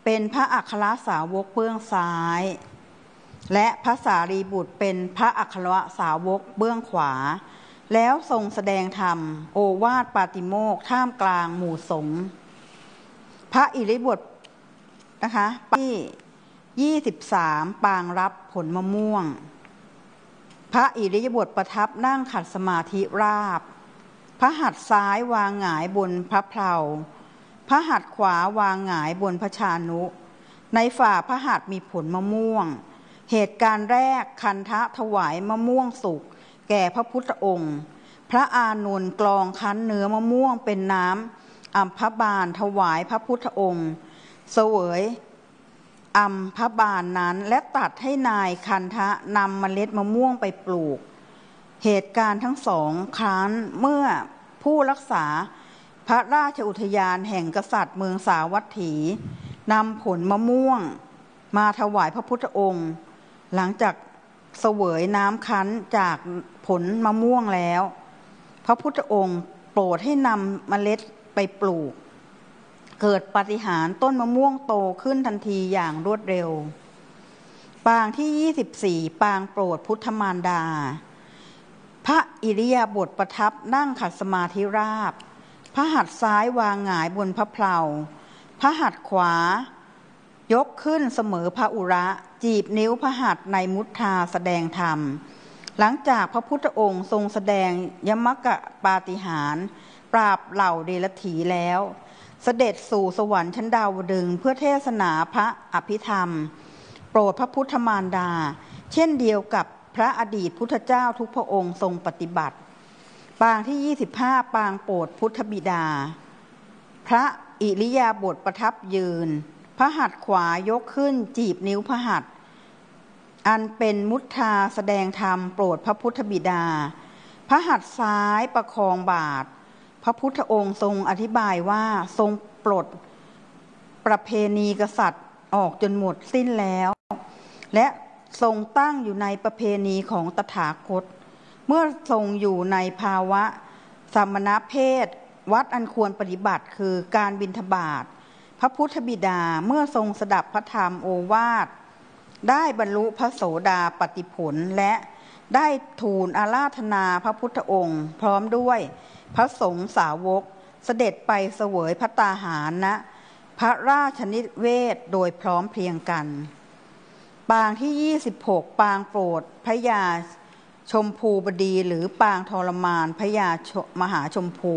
เป็นพระอัครสาวกเบื้องซ้ายและพระสารีบุตรเป็นพระอัครสาวกเบื้องขวาแล้วทรงแสดงธรรมโอวาทปาติโมกข์ท่ามกลางหมู่สงฆ์พระอิริยาบถนะคะที่23ปางรับผลมะม่วงพระอิริยาบถประทับนั่งขัดสมาธิราบพระหัตถ์ซ้ายวางหงายบนพระเพลาพระหัตถ์ขวาวางหงายบนพระชานุในฝ่าพระหัตถ์มีผลมะม่วงเหตุการณ์แรกคันทะถวายมะม่วงสุกแก่พระพุทธองค์พระอานนท์กรองคั้นเนื้อมะม่วงเป็นน้ำอัมพบาลถวายพระพุทธองค์เสวยอัมพบาลนั้นและตัดให้นายคันทะนำเมล็ดมะม่วงไปปลูกเหตุการณ์ทั้งสองครั้งเมื่อผู้รักษาพระราชอุทยานแห่งกษัตริย์เมืองสาวัตถีนำผลมะม่วงมาถวายพระพุทธองค์หลังจากเสวยน้ำคั้นจากผลมะม่วงแล้วพระพุทธองค์โปรดให้นำเมล็ดไปปลูกเกิดปาฏิหาริย์ต้นมะม่วงโตขึ้นทันทีอย่างรวดเร็วปางที่24ปางโปรดพุทธมารดาพระอิริยาบถประทับนั่งขัดสมาธิราบพระหัตถ์ซ้ายวางหงายบนพระเพลาพระหัตถ์ขวายกขึ้นเสมอพระอุระจีบนิ้วพระหัตถ์ในมุทาแสดงธรรมหลังจากพระพุทธองค์ทรงแสดงยมกปาฏิหาริย์ปราบเหล่าเดรัจฉีแล้วเสด็จสู่สวรรค์ชั้นดาวดึงส์เพื่อเทศนาพระอภิธรรมโปรดพระพุทธมารดาเช่นเดียวกับพระอดีตพุทธเจ้าทุกพระองค์ทรงปฏิบัติปางที่25ปางโปรดพุทธบิดาพระอิริยาบถประทับยืนพระหัตถ์ขวายกขึ้นจีบนิ้วพระหัตถ์อันเป็นมุทาแสดงธรรมโปรดพระพุทธบิดาพระหัตถ์ซ้ายประคองบาตรพระพุทธองค์ทรงอธิบายว่าทรงปลดประเพณีกษัตริย์ออกจนหมดสิ้นแล้วและทรงตั้งอยู่ในประเพณีของตถาคตเมื่อทรงอยู่ในภาวะสมณเพศวัดอันควรปฏิบัติคือการบิณฑบาตพระพุทธบิดาเมื่อทรงสดับพระธรรมโอวาทได้บรรลุพระโสดาปัตติผลและได้ทูลอาราธนาพระพุทธองค์พร้อมด้วยพระสงฆ์สาวกเสด็จไปเสวยภัตตาหารณพระราชนิเวศโดยพร้อมเพรียงกันปางที่26ปางโปรดพระยาชมพูบดีหรือปางทรมานพระยามหาชมพู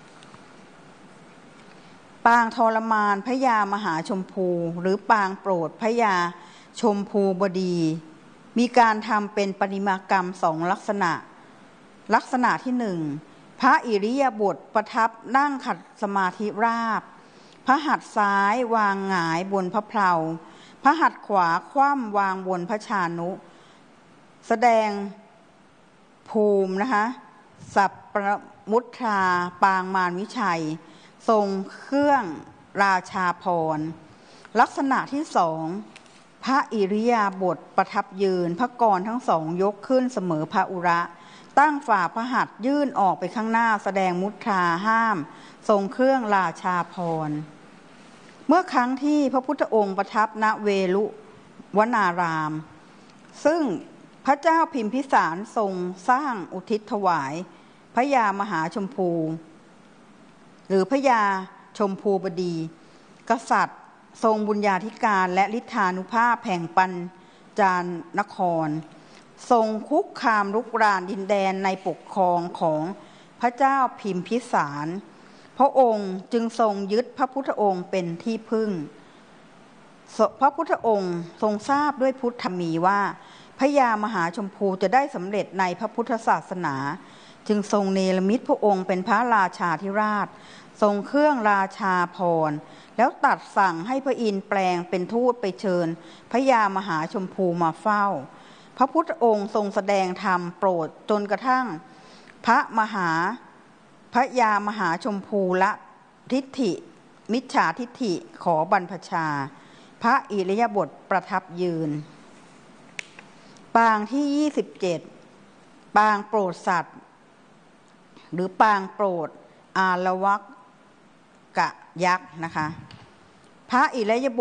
ปางทรมานพระยามหาชมพูหรือปางโปรดพระยาชมพูบดีมีการทำเป็นประติมากรรม2ลักษณะที่1พระอิริยาบถประทับนั่งขัดสมาธิราบพระหัตถ์ซ้ายวางหงายบนพระเพลาพระหัตถ์ขวาคว่ำวางบนพระชานุแสดงภูมินะคะสัพปมุทราปางมารวิชัยทรงเครื่องราชาภรณ์ลักษณะที่2พระอิริยาบถประทับยืนพระกรทั้งสองยกขึ้นเสมอพระอุระตั้งฝ่าพระหัตถ์ยื่นออกไปข้างหน้าแสดงมุทราห้ามทรงเครื่องราชาภรณ์เมื่อครั้งที่พระพุทธองค์ประทับณเวลุวนารามซึ่งพระเจ้าพิมพิสารทรงสร้างอุทิศถวายพระยามหาชมพูหรือพระยาชมพูบดีกษัตริย์ทรงบุญญาธิการและฤทธานุภาพแห่งปัญจานครทรงคุกคามรุกรานดินแดนในปกครองของพระเจ้าพิมพิสารพระองค์จึงทรงยึดพระพุทธองค์เป็นที่พึ่งพระพุทธองค์ทรงทราบด้วยพุทธมีว่าพระยามหาชมพูจะได้สำเร็จในพระพุทธศาสนาจึงทรงเนรมิตพระองค์เป็นพระราชาธิราชทรงเครื่องราชาภรณ์แล้วตรัสสั่งให้พระอินทร์แปลงเป็นทูตไปเชิญพระยามหาชมพูมาเฝ้าพระพุทธองค์ทรงแสดงธรรมโปรดจนกระทั่งพระยามหาชมพูละทิฏฐิมิจฉาทิฏฐิขอบรรพชาพระอิริยาบถประทับยืนปางที่27ปางโปรดสัตว์หรือปางโปรดอาลวกะยักษ์นะคะพระอิริยาบถ